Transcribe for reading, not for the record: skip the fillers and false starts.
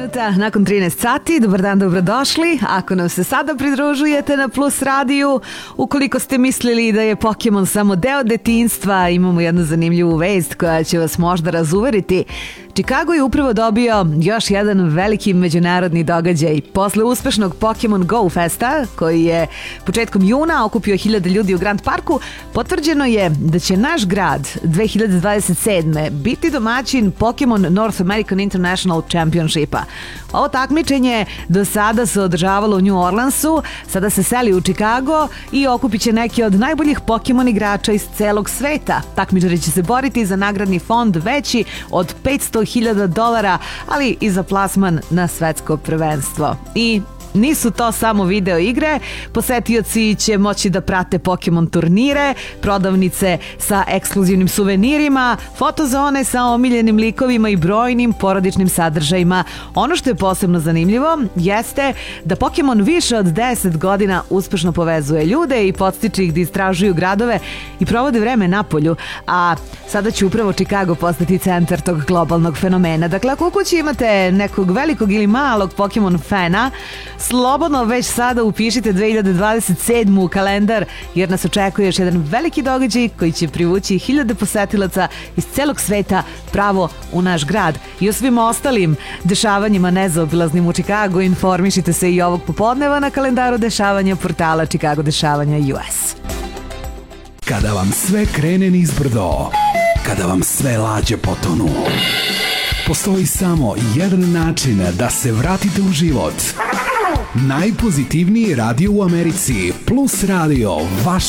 minuta nakon 13 sati. Dobar dan, dobrodošli. Ako nam se sada pridružujete na Plus radiju, ukoliko ste mislili da je Pokemon samo deo detinjstva, imamo jednu zanimljivu vest koja će vas možda razuveriti. Chicago je upravo dobio još jedan veliki međunarodni događaj. Posle uspešnog Pokemon Go Festa, koji je početkom juna okupio 1000 ljudi u Grand Parku, potvrđeno je da će naš grad 2027. biti domaćin Pokemon North American International Championshipa. Ovo takmičenje do sada se održavalo u New Orleansu, sada se seli u Chicago i okupit će neki od najboljih Pokemon igrača iz celog sveta. Takmičari će se boriti za nagradni fond veći od $500.000, ali i za plasman na svetsko prvenstvo. I nisu to samo video igre, posetioci će moći da prate Pokemon turnire, prodavnice sa ekskluzivnim suvenirima, fotozone sa omiljenim likovima i brojnim porodičnim sadržajima. Ono što je posebno zanimljivo jeste da Pokemon više od 10 godina uspešno povezuje ljude i podstiče ih da istražuju gradove i provode vreme napolju, a sada će upravo Chicago postati centar tog globalnog fenomena. Dakle, ako u kući imate nekog velikog ili malog Pokemon fana, slobodno već sada upišite 2027. u kalendar, jer nas očekuje još jedan veliki događaj koji će privući 1000 posetilaca iz celog sveta pravo u naš grad. I o svim ostalim dešavanjima nezaobilaznim u Chicagu informišite se i ovog popodneva na kalendaru dešavanja portala Chicago Dešavanja US. Kada vam sve krene nizbrdo, kada vam sve lađe potonu, postoji samo jedan način da se vratite u život. Najpozitivniji radio u Americi, Plus radio, vaš